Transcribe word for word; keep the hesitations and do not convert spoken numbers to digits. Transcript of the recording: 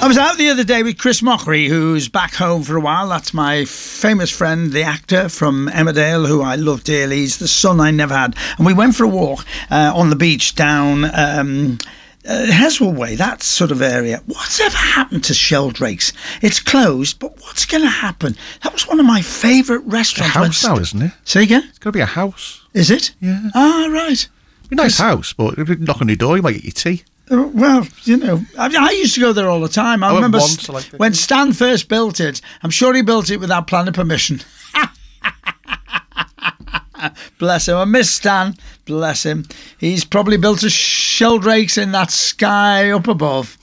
I was out the other day with Chris Mockery, who's back home for a while. That's my famous friend, the actor from Emmerdale, who I love dearly. He's the son I never had. And we went for a walk uh, on the beach down um, uh, Heswell Way, that sort of area. What's ever happened to Sheldrake's? It's closed, but what's going to happen? That was one of my favourite restaurants. It's a house now, isn't it? Say again? It's going to be a house. Is it? Yeah. Ah, right. A nice house, but if you knock on your door, you might get your tea. Uh, Well, you know, I, I used to go there all the time. I, I went remember once, st- I liked it. when Stan first built it. I'm sure he built it without planning permission. Bless him. I miss Stan. Bless him. He's probably built a Sheldrake's in that sky up above.